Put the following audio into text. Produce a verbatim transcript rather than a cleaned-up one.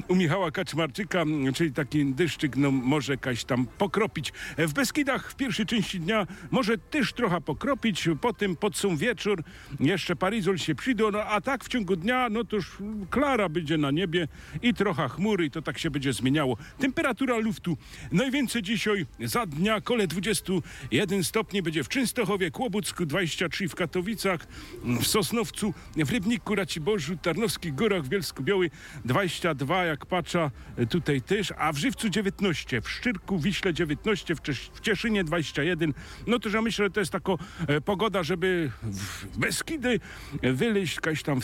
u Michała Kaczmarczyka, czyli taki deszczyk, no może jakaś tam pokropić. W Beskidach w pierwszej części dnia może też trochę pokropić, potem pod sam wieczór jeszcze parizol się przyjdą, no a tak w ciągu dnia, no to już klara będzie na niebie i trochę chmury i to tak się będzie zmieniało. Temperatura luftu najwięcej dzisiaj za dnia kole dwadzieścia jeden stopni będzie w Częstochowie, Kłobucku, dwadzieścia trzy w Katowicach, w Sosnowcu, w Rybniku, Raciborzu, Tarnowskich Górach, w Bielsku-Białej dwadzieścia dwa, jak patrzę tutaj też, a w Żywcu dziewiętnaście, w Szczyrku, Wiśle dziewiętnaście, w, Czesz- w Cieszynie dwadzieścia jeden. No to ja myślę, że to jest taka e, pogoda, żeby w Beskidy wyleźć, jakaś tam